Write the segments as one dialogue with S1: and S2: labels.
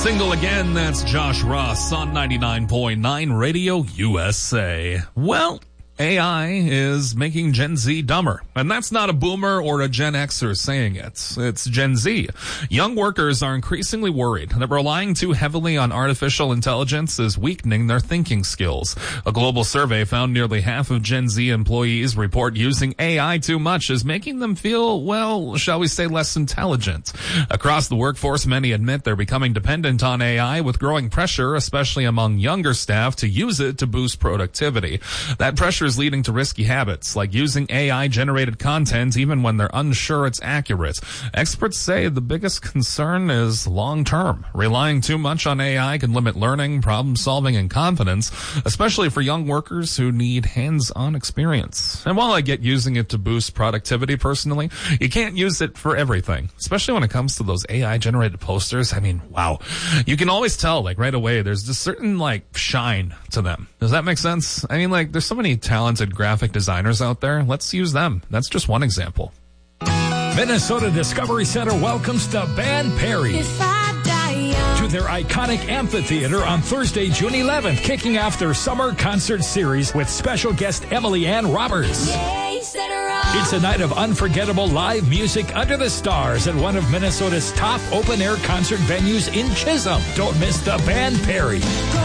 S1: Single again, that's Josh Ross on 99.9 Radio USA. Well, AI is making Gen Z dumber. And that's not a boomer or a Gen Xer saying it. It's Gen Z. Young workers are increasingly worried that relying too heavily on artificial intelligence is weakening their thinking skills. A global survey found nearly half of Gen Z employees report using AI too much is making them feel, well, shall we say, less intelligent. Across the workforce, many admit they're becoming dependent on AI with growing pressure, especially among younger staff, to use it to boost productivity. That pressure is leading to risky habits, like using AI-generated content even when they're unsure it's accurate. Experts say the biggest concern is long-term. Relying too much on AI can limit learning, problem-solving, and confidence, especially for young workers who need hands-on experience. And while I get using it to boost productivity personally, you can't use it for everything, especially when it comes to those AI-generated posters. I mean, wow. You can always tell, right away, there's this certain, shine to them. Does that make sense? I mean, there's so many talented graphic designers out there. Let's use them. That's just one example.
S2: Minnesota Discovery Center welcomes the band Perry to their iconic amphitheater on Thursday, June 11th, kicking off their summer concert series with special guest Emily Ann Roberts. It's a night of unforgettable live music under the stars at one of Minnesota's top open-air concert venues in Chisholm. Don't miss the band Perry.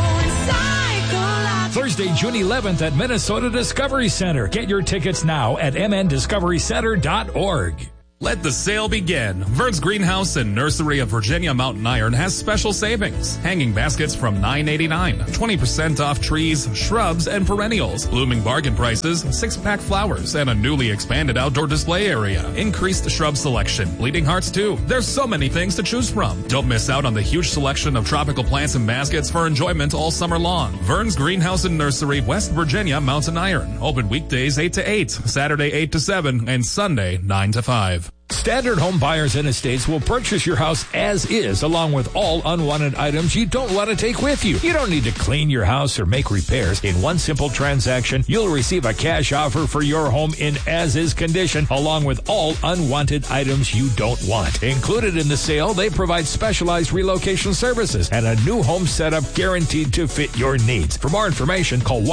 S2: Thursday, June 11th at Minnesota Discovery Center. Get your tickets now at mndiscoverycenter.org.
S1: Let the sale begin. Vern's Greenhouse and Nursery of Virginia Mountain Iron has special savings. Hanging baskets from $9.89. 20% off trees, shrubs, and perennials. Blooming bargain prices, 6-pack flowers, and a newly expanded outdoor display area. Increased shrub selection. Bleeding hearts too. There's so many things to choose from. Don't miss out on the huge selection of tropical plants and baskets for enjoyment all summer long. Vern's Greenhouse and Nursery, West Virginia Mountain Iron. Open weekdays 8 to 8, Saturday 8 to 7, and Sunday 9 to 5.
S2: Standard Home Buyers and Estates will purchase your house as is, along with all unwanted items you don't want to take with you. You don't need to clean your house or make repairs. In one simple transaction, you'll receive a cash offer for your home in as-is condition, along with all unwanted items you don't want. Included in the sale, they provide specialized relocation services and a new home setup guaranteed to fit your needs. For more information, call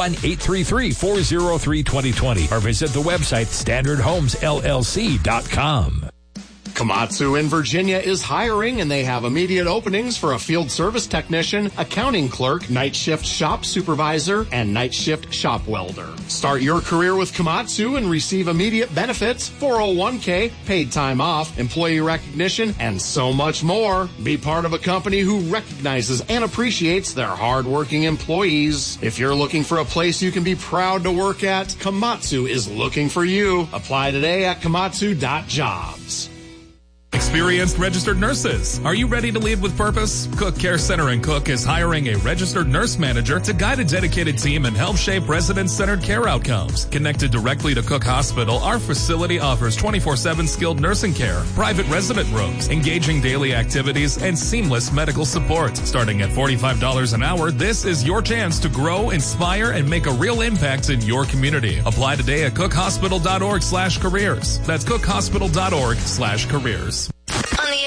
S2: 1-833-403-2020 or visit the website standardhomesllc.com.
S3: Komatsu in Virginia is hiring, and they have immediate openings for a field service technician, accounting clerk, night shift shop supervisor, and night shift shop welder. Start your career with Komatsu and receive immediate benefits, 401k, paid time off, employee recognition, and so much more. Be part of a company who recognizes and appreciates their hard-working employees. If you're looking for a place you can be proud to work at, Komatsu is looking for you. Apply today at komatsu.jobs.
S1: Experienced registered nurses. Are you ready to lead with purpose? Cook Care Center in Cook is hiring a registered nurse manager to guide a dedicated team and help shape resident-centered care outcomes. Connected directly to Cook Hospital, our facility offers 24/7 skilled nursing care, private resident rooms, engaging daily activities, and seamless medical support. Starting at $45 an hour, this is your chance to grow, inspire, and make a real impact in your community. Apply today at cookhospital.org/careers. That's cookhospital.org/careers.